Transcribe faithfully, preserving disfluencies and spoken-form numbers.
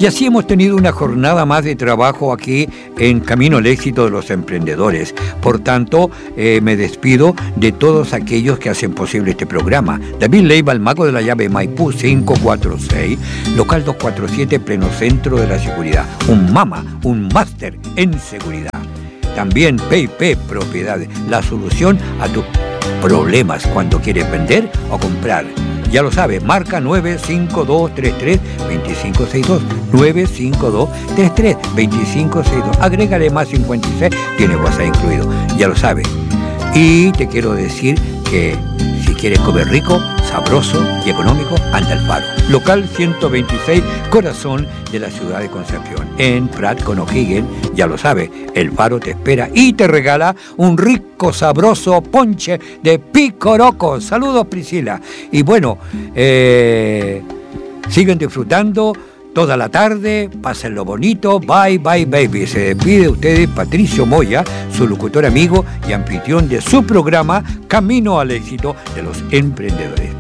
Y así hemos tenido una jornada más de trabajo aquí en Camino al Éxito de los Emprendedores. Por tanto, eh, me despido de todos aquellos que hacen posible este programa. David Leiva, el mago de la llave, Maipú cinco cuatro seis, local doscientos cuarenta y siete, pleno centro de la seguridad. Un mama, un máster en seguridad. También P y P Propiedades, la solución a tus problemas cuando quieres vender o comprar. Ya lo sabes, marca nueve cinco dos tres tres dos cinco seis dos, nueve cinco dos tres tres dos cinco seis dos. Agrégale más cincuenta y seis, tiene WhatsApp incluido, ya lo sabes. Y te quiero decir que si quieres comer rico, sabroso y económico, anda al Faro. Local ciento veintiséis, corazón de la ciudad de Concepción. En Prat con O'Higgins, ya lo sabes, el Faro te espera y te regala un rico, sabroso ponche de picoroco. Saludos, Priscila. Y bueno, eh, siguen disfrutando toda la tarde, pásenlo bonito, bye bye baby. Se despide de ustedes Patricio Moya, su locutor amigo y anfitrión de su programa Camino al Éxito de los Emprendedores.